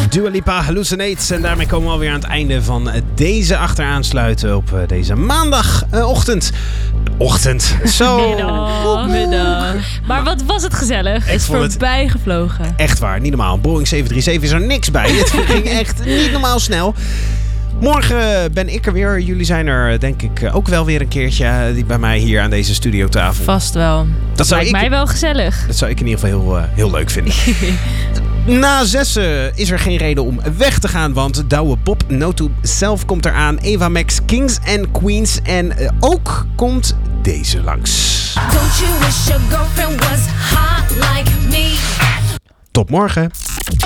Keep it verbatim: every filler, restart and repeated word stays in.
Dua Lipa, Hallucinates. En daarmee komen we alweer aan het einde van deze achteraansluiten op deze maandagochtend. Ochtend. Zo. Middag. Middag. Maar wat was het gezellig. Het is voorbij het gevlogen. Echt waar, niet normaal. Boeing zeven drie zeven is er niks bij. Het ging echt niet normaal snel. Morgen ben ik er weer. Jullie zijn er denk ik ook wel weer een keertje die bij mij hier aan deze studiotafel. Vast wel. Dat zou lijkt ik, mij wel gezellig. Dat zou ik in ieder geval heel, uh, heel leuk vinden. Na zessen is er geen reden om weg te gaan, want Douwe Bob Notu zelf komt eraan. Eva Max, Kings and Queens en uh, ook komt deze langs. Don't you wish your girlfriend was hot like me? Tot morgen.